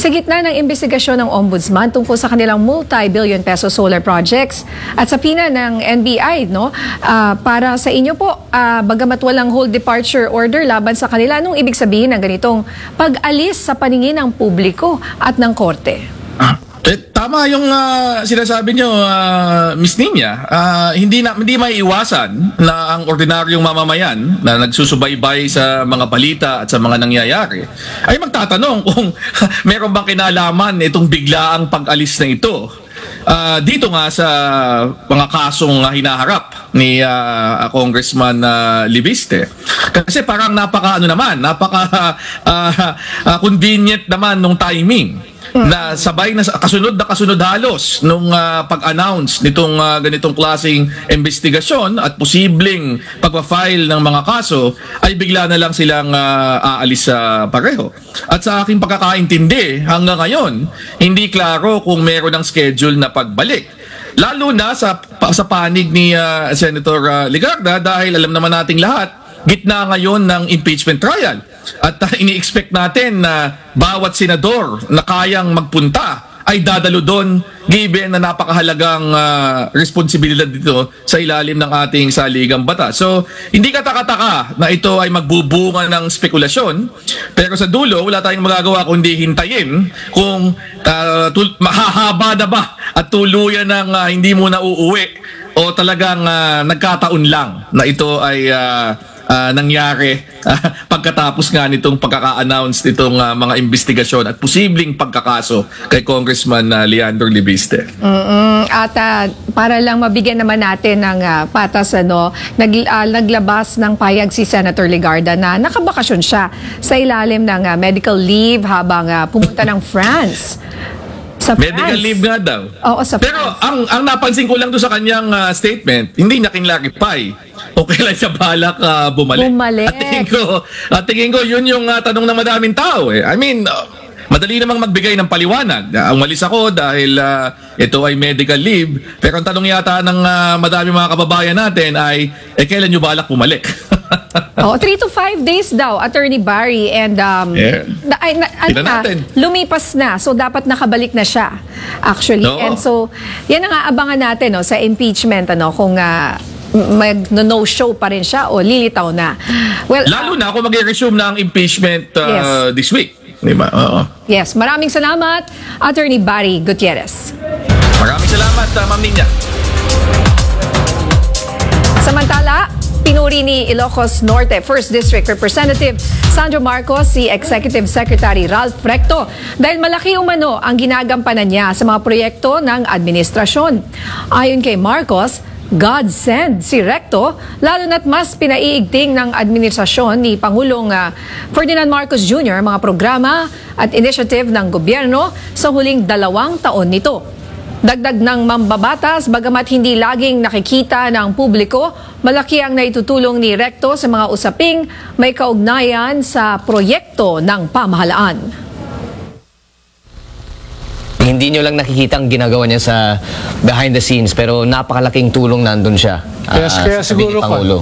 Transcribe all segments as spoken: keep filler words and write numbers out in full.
Sa gitna ng investigasyon ng Ombudsman tungkol sa kanilang multi-billion peso solar projects at sa pina ng N B I, no, uh, para sa inyo po, uh, bagamat walang hold departure order laban sa kanila, anong ibig sabihin ng ganitong pag-alis sa paningin ng publiko at ng korte? Ah. Eh, tama yung uh, sinasabi nyo, uh, Miss Nina. Uh, hindi na hindi maiiwasan na ang ordinaryong mamamayan na nagsusubaybay sa mga balita at sa mga nangyayari ay magtatanong kung meron bang kinalaman itong biglaang pag-alis na ito. Uh, dito nga sa mga kasong uh, hinaharap ni uh, Congressman uh, Libiste. Kasi parang napaka ano naman, napaka uh, uh, convenient naman nung timing na sabay na kasunod na kasunod halos nung uh, pag-announce nitong uh, ganitong klaseng investigasyon at posibleng pagpa-file ng mga kaso ay bigla na lang silang uh, aalis sa uh, pareho. At sa aking pagkakaintindi hanggang ngayon, hindi klaro kung meron ng schedule na pagbalik. Lalo na sa, sa panig ni uh, Senator uh, Legarda dahil alam naman nating lahat, gitna ngayon ng impeachment trial. At uh, ini-expect natin na bawat senador na kayang magpunta ay dadalo doon given na napakahalagang uh, responsibilidad dito sa ilalim ng ating saligang batas. So, hindi katakataka na ito ay magbubunga ng spekulasyon, pero sa dulo, wala tayong magagawa kundi hintayin kung uh, tul- mahahaba na ba at tuluyan ng uh, hindi mo na uuwi o talagang uh, nagkataon lang na ito ay uh, Uh, nangyari uh, pagkatapos nga nitong pagkaka-announce nitong uh, mga investigasyon at posibleng pagkakaso kay Congressman uh, Leandro Libiste. Mm-mm. At uh, para lang mabigyan naman natin ng uh, patas, ano, nag, uh, naglabas ng payag si Senator Legarda na nakabakasyon siya sa ilalim ng uh, medical leave habang uh, pumunta ng France. Sa Medical leave nga daw. Oo, sa Pero France. ang ang napansin ko lang doon sa kanyang uh, statement, hindi niya kinlarify o kailan siya balak uh, bumalik. Bumalik. At tingin ko, at tingin ko yun yung uh, tanong ng madaming tao. Eh. I mean, uh, madali namang magbigay ng paliwanag. Uh, umalis ako dahil uh, ito ay medical leave. Pero ang tanong yata ng uh, madaming mga kababayan natin ay, eh kailan nyo balak bumalik? Oh, three to five days daw, Attorney Barry, and um, Yeah. na, ay, na, ano na, natin. lumipas na, so dapat nakabalik na siya, actually. Oo. And so, yan ang aabangan natin, no, sa impeachment, ano, kung uh, mag-no-show pa rin siya o lilitaw na. Well, Lalo na kung mag-resume na ang impeachment uh, Yes. this week. Diba? Oo. yes, maraming salamat, Attorney Barry Gutierrez. Maraming salamat, uh, Ma'am Nina. Samantala, pinuri ni Ilocos Norte first District Representative Sandro Marcos si Executive Secretary Ralph Recto dahil malaki umano ang ginagampanan niya sa mga proyekto ng administrasyon. Ayon kay Marcos, God send si Recto, lalo na't mas pinaiigting ng administrasyon ni Pangulong uh, Ferdinand Marcos Junior mga programa at initiative ng gobyerno sa huling dalawang taon nito. Dagdag ng mambabatas, bagamat hindi laging nakikita ng publiko, malaki ang naitutulong ni Recto sa mga usaping may kaugnayan sa proyekto ng pamahalaan. Hindi nyo lang nakikita ang ginagawa niya sa behind the scenes, pero napakalaking tulong nandun siya. Kaya, uh, kaya sa siguro Pangulo.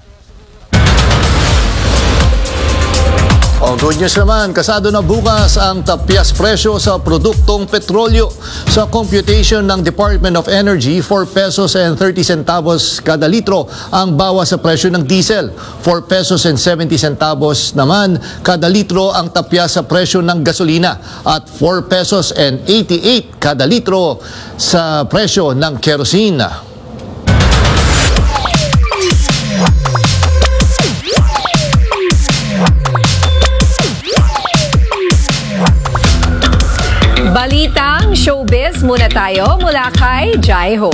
O good news naman, kasado na bukas ang tapyas presyo sa produktong petrolyo. Sa computation ng Department of Energy, four pesos and thirty centavos kada litro ang bawas sa presyo ng diesel. four pesos and seventy centavos naman kada litro ang tapyas sa presyo ng gasolina at four pesos and eighty-eight kada litro sa presyo ng kerosene. Balitang showbiz muna tayo mula kay Jai Ho.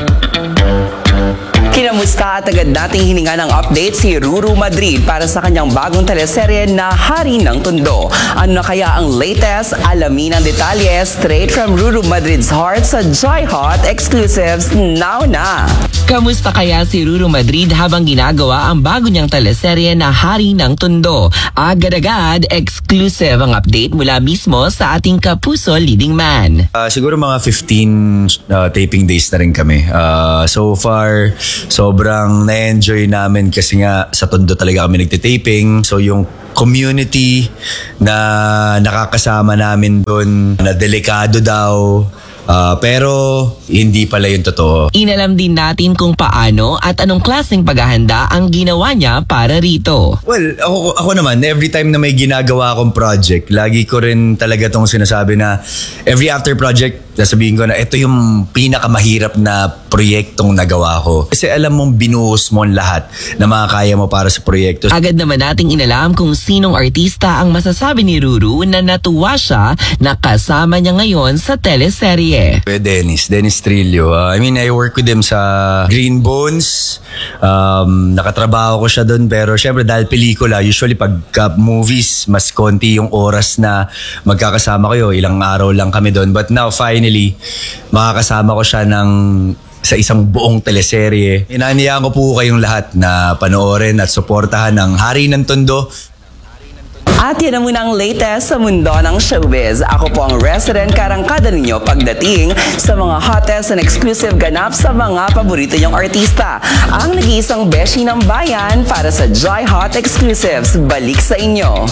Kinamusta at agad nating hininga ng update si Ruru Madrid para sa kanyang bagong teleserye na Hari ng Tondo. Ano na kaya ang latest? Alamin ang detalye straight from Ruru Madrid's heart sa Joy Hot Exclusives now na. Kamusta kaya si Ruru Madrid habang ginagawa ang bago niyang teleserye na Hari ng Tondo? Agad-agad, exclusive ang update mula mismo sa ating kapuso leading man. Uh, siguro mga fifteen uh, taping days na rin kami. Uh, so far, sobrang na-enjoy namin kasi nga sa Tondo talaga kami nagtitaping. So yung community na nakakasama namin doon na delikado daw. Ah, pero hindi pala yung totoo. Inalam din natin kung paano at anong klaseng paghahanda ang ginawa niya para rito. Well, ako, ako naman, every time na may ginagawa akong project, lagi ko rin talaga tong sinasabi na every after project, sasabihin ko na ito yung pinakamahirap na proyektong nagawa ko. Kasi alam mong binuhos mo ang lahat na makakaya mo para sa proyekto. Agad naman nating inalam kung sinong artista ang masasabi ni Ruru na natuwa siya na kasama niya ngayon sa teleserye. Kuya Dennis, Dennis Trillo. Uh, I mean, I work with him sa Green Bones. Um, nakatrabaho ko siya doon pero syempre dahil pelikula, usually pagka movies, mas konti yung oras na magkakasama kayo. Ilang araw lang kami doon. But now, finally, makakasama ko siya ng sa isang buong teleserye. Inaaniyaan ko po kayong lahat na panoorin at suportahan ng Hari ng Tondo. At yan na muna ang latest sa mundo ng showbiz. Ako po ang resident karangkada ninyo pagdating sa mga hottest and exclusive ganap sa mga paborito nyong artista. Ang nag-iisang beshi ng bayan para sa Joy Hot Exclusives. Balik sa inyo.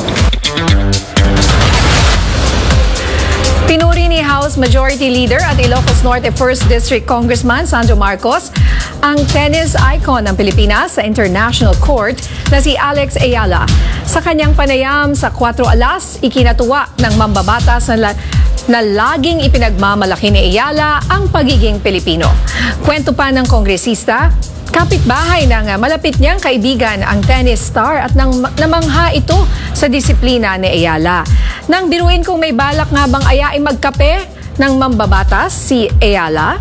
Pinuri ni House Majority Leader at Ilocos Norte first District Congressman Sandro Marcos ang tennis icon ng Pilipinas sa International Court na si Alex Ayala. Sa kanyang panayam sa Cuatro Alas, ikinatuwa ng mambabatas na, la- na laging ipinagmamalaki ni Ayala ang pagiging Pilipino. Kwento pa ng kongresista, kapitbahay ng malapit niyang kaibigan ang tennis star at nang namangha ito sa disiplina ni Ayala. Nang biruin kung may balak nga bang ayaing magkape ng mambabatas si Ayala,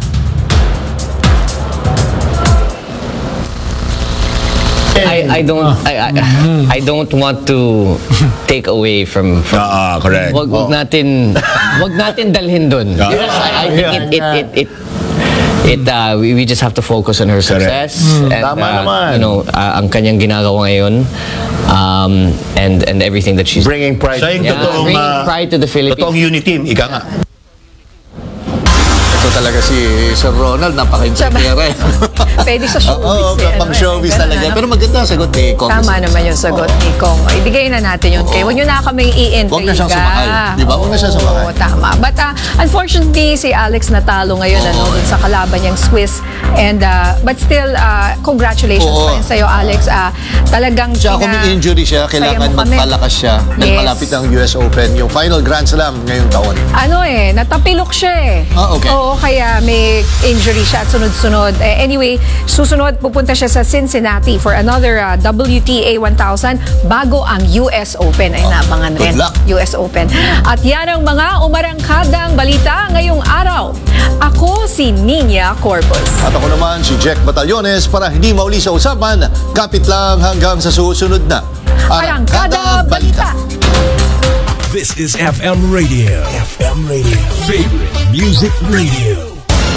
I, I don't I, I, I don't want to take away from, from Ah, correct. wag, wag natin wag natin dalhin doon. Ah. Because I, I think it it it, it It uh, we, we just have to focus on her success and Tama uh, naman. you know uh, ang kanyang ginagawa ngayon um, and and everything that she's Bringing pride. Siya yung Yeah, totoong, bringing ah, pride to the Philippines. totoong unity team. Ika nga. Ito talaga si Sir Ronald, napaka-inspire. pwede sa showbiz. Oo, eh, pang ano, showbiz eh, ganun, talaga. ano? Pero maganda ang sagot ni Congress. Tama naman yung sagot ni Kong. Ibigay na natin yun kay. Huwag nyo na kami i-intriga. Huwag na siyang sumakal. Di ba? Huwag na siyang sumakal. Oo, tama. But uh, unfortunately, si Alex natalo ngayon ano, dun sa kalaban niyang Swiss. And uh, but still, uh, congratulations Oo. pa rin sa'yo, Alex. Uh, talagang Siya kung may injury siya, kailangan Saya mo kami. magpalakas siya. Dahil Yes. malapit ang U S Open, yung final Grand Slam ngayong taon. Ano eh, natapilok siya eh. Ah, okay. Oo, kaya may injury siya at sunod-sunod. Eh, anyway, susunod pupunta siya sa Cincinnati for another uh, W T A one thousand bago ang U S Open. Ay, naabangan good rin. luck. U S Open. At yan ang mga umarangkadang balita ngayong araw. Ako si Nina Corpus. At ako naman si Jack Batallones para hindi mauli sa usapan, kapit lang hanggang sa susunod na Arangkada Balita. This is F M Radio. F M Radio. Favorite Music Radio.